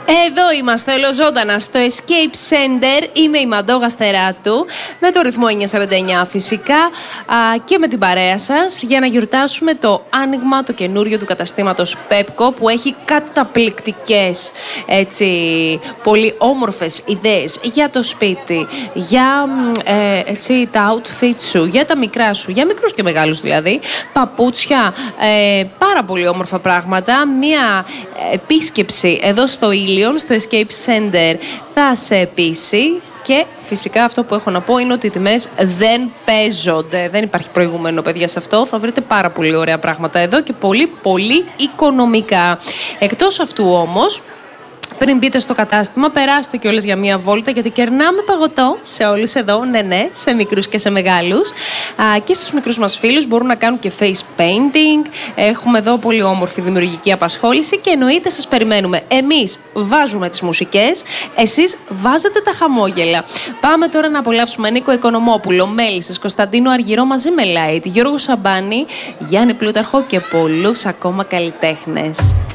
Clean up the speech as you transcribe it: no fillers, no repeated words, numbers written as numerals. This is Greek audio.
Εδώ είμαστε ολοζώντανα στο Escape Center. Είμαι η Μαντώ Γαστεράτου, με το ρυθμό 949 φυσικά, και με την παρέα σας για να γιορτάσουμε το άνοιγμα το καινούριο του καταστήματος Pepco, που έχει καταπληκτικές, έτσι, πολύ όμορφες ιδέες για το σπίτι, για έτσι, τα outfit σου, για τα μικρά σου, για μικρούς και μεγάλους δηλαδή, παπούτσια, πάρα πολύ όμορφα πράγματα. Μια επίσκεψη εδώ στο Ήλιον, στο Escape Center, θα σε πείσει. Και φυσικά αυτό που έχω να πω είναι ότι οι τιμές δεν παίζονται. Δεν υπάρχει προηγούμενο, παιδιά, σε αυτό. Θα βρείτε πάρα πολύ ωραία πράγματα εδώ και πολύ πολύ οικονομικά. Εκτός αυτού όμως, πριν μπείτε στο κατάστημα, περάστε κιόλας για μία βόλτα, γιατί κερνάμε παγωτό σε όλους εδώ, ναι, σε μικρούς και σε μεγάλους. Και στους μικρούς μας φίλους μπορούν να κάνουν και face painting. Έχουμε εδώ πολύ όμορφη δημιουργική απασχόληση και εννοείται σας περιμένουμε. Εμείς βάζουμε τις μουσικές, εσείς βάζετε τα χαμόγελα. Πάμε τώρα να απολαύσουμε Νίκο Οικονομόπουλο, Μέλισσες, Κωνσταντίνο Αργυρό μαζί με Light, Γιώργο Σαμπάνη, Γιάννη Πλούταρχο και πολλούς ακόμα καλλιτέχνες.